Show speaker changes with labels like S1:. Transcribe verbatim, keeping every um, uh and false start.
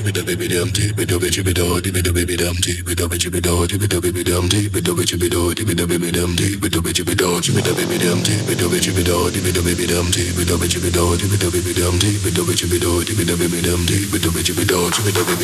S1: the baby dum tea, with the bitchy bit of the baby dum tea, with the bitchy bit of the baby dum tea, with the bitchy bit of the baby dum tea, with the bitchy bit of the baby dum tea, with the bitchy bit of the baby dum tea, with the bitchy bit of the baby dum tea, with the bitchy bit of the baby dum tea, with the bitchy bit of the baby